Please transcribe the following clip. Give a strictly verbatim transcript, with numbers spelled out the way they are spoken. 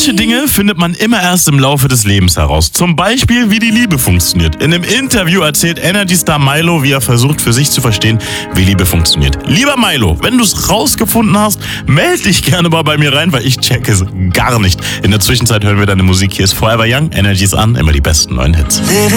Manche Dinge findet man immer erst im Laufe des Lebens heraus. Zum Beispiel, wie die Liebe funktioniert. In einem Interview erzählt Energy Star Milo, wie er versucht, für sich zu verstehen, wie Liebe funktioniert. Lieber Milo, wenn du es rausgefunden hast, melde dich gerne mal bei mir rein, weil ich check es gar nicht. In der Zwischenzeit hören wir deine Musik. Hier ist Forever Young, Energy ist an, immer die besten neuen Hits.